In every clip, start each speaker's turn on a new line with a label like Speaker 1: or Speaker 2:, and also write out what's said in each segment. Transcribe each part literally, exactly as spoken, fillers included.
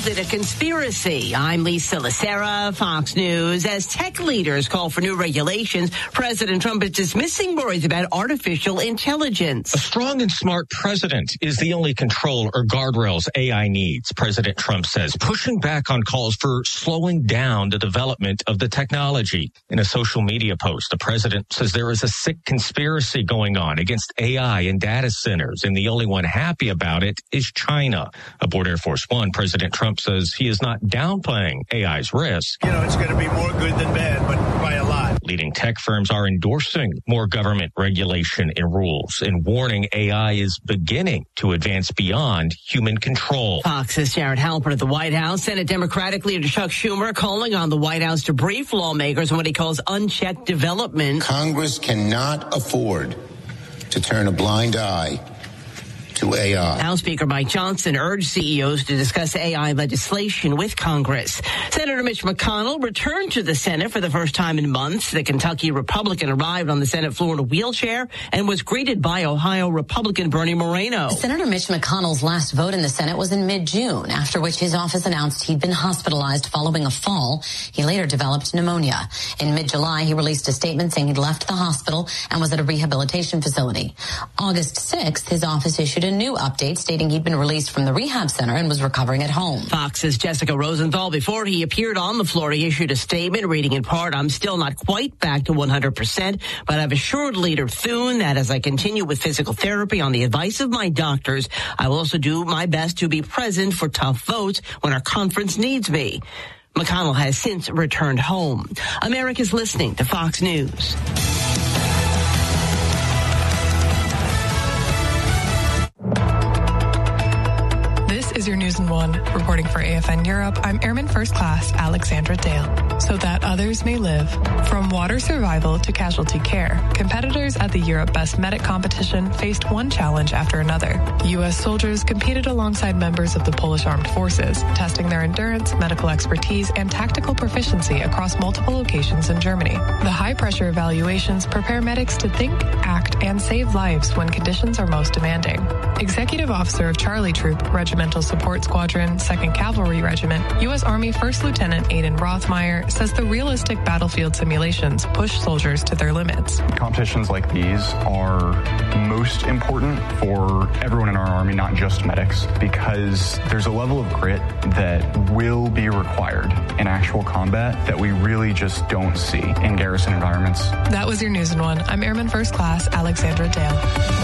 Speaker 1: calls it a conspiracy. I'm Lisa Lacera, Fox News. As tech leaders call for new regulations, President Trump is dismissing worries about artificial intelligence.
Speaker 2: A strong and smart president is the only control or guardrails A I needs, President Trump says, pushing back on calls for slowing down the development of the technology. In a social media post, the president says there is a sick conspiracy going on against A I and data centers, and the only one happy about it is China. Aboard Air Force One, President Trump says he is not downplaying A I's risk.
Speaker 3: You know, it's going to be more good than bad, but by a lot.
Speaker 2: Leading tech firms are endorsing more government regulation and rules and warning A I is beginning to advance beyond human control.
Speaker 1: Fox's Jared Halpern at the White House. Senate Democratic leader Chuck Schumer calling on the White House to brief lawmakers on what he calls unchecked development.
Speaker 4: Congress cannot afford to turn a blind eye to A I.
Speaker 1: House Speaker Mike Johnson urged C E Os to discuss A I legislation with Congress. Senator Mitch McConnell returned to the Senate for the first time in months. The Kentucky Republican arrived on the Senate floor in a wheelchair and was greeted by Ohio Republican Bernie Moreno.
Speaker 5: Senator Mitch McConnell's last vote in the Senate was in mid-June, after which his office announced he'd been hospitalized following a fall. He later developed pneumonia. In mid-July, he released a statement saying he'd left the hospital and was at a rehabilitation facility. August sixth, his office issued a new update stating he'd been released from the rehab center and was recovering at home.
Speaker 1: Fox's Jessica Rosenthal, before he appeared on the floor, he issued a statement reading in part, "I'm still not quite back to one hundred percent, but I've assured Leader Thune that as I continue with physical therapy on the advice of my doctors, I will also do my best to be present for tough votes when our conference needs me." McConnell has since returned home. America's listening to Fox News.
Speaker 6: Is your News in One. Reporting for A F N Europe, I'm Airman First Class Alexandra Dale. So that others may live. From water survival to casualty care, competitors at the Europe Best Medic competition faced one challenge after another. U S soldiers competed alongside members of the Polish Armed Forces, testing their endurance, medical expertise, and tactical proficiency across multiple locations in Germany. The high-pressure evaluations prepare medics to think, act, and save lives when conditions are most demanding. Executive Officer of Charlie Troop, Regimental Support Squadron, second Cavalry Regiment, U S Army First Lieutenant Aidan Rothmeyer says the realistic battlefield simulations push soldiers to their limits.
Speaker 7: Competitions like these are most important for everyone in our Army, not just medics, because there's a level of grit that will be required in actual combat that we really just don't see in garrison environments.
Speaker 6: That was your News in One. I'm Airman First Class Alexandra Dale.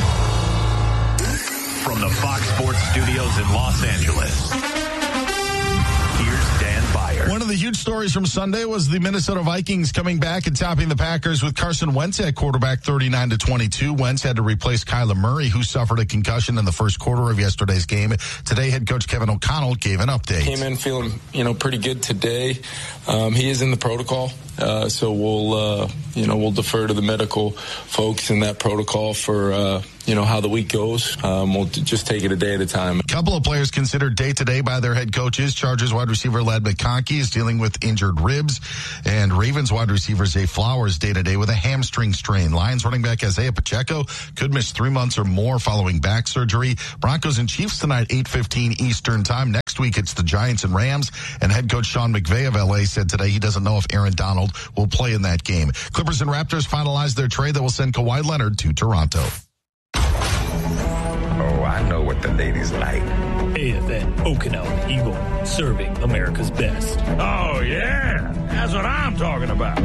Speaker 8: From the Fox Sports Studios in Los Angeles, here's Dan Byer.
Speaker 9: One of the huge stories from Sunday was the Minnesota Vikings coming back and topping the Packers with Carson Wentz at quarterback, thirty-nine to twenty-two. Wentz had to replace Kyler Murray, who suffered a concussion in the first quarter of yesterday's game. Today, head coach Kevin O'Connell gave an update.
Speaker 10: Came in feeling, you know, pretty good today. Um, he is in the protocol. Uh, so we'll, uh, you know, we'll defer to the medical folks in that protocol for, uh, you know, how the week goes. Um, we'll t- just take it a day at a time.
Speaker 9: A couple of players considered day-to-day by their head coaches. Chargers wide receiver Ladd McConkey is dealing with injured ribs, and Ravens wide receiver Zay Flowers day-to-day with a hamstring strain. Lions running back Isaiah Pacheco could miss three months or more following back surgery. Broncos and Chiefs tonight, eight fifteen Eastern time. Next week, it's the Giants and Rams, and head coach Sean McVay of L A said today he doesn't know if Aaron Donald will play in that game. Clippers and Raptors finalized their trade that will send Kawhi Leonard to Toronto.
Speaker 11: Oh, I know what the ladies like.
Speaker 12: A F N Okinawa Eagle, serving America's best.
Speaker 11: Oh, yeah. That's what I'm talking about.